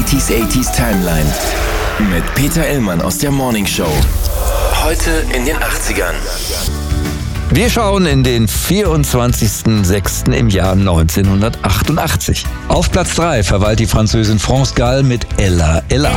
80s Timeline mit Peter Illmann aus der Morning Show. Heute in den 80ern. Wir schauen in den 24.06. im Jahr 1988. Auf Platz 3 verweilt die Französin France Gall mit Ella Ella.